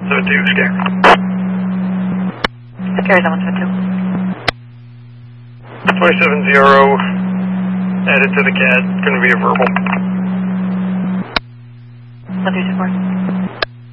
172, scare. Scare 172. 270, added to the CAD, going to be a verbal. 124.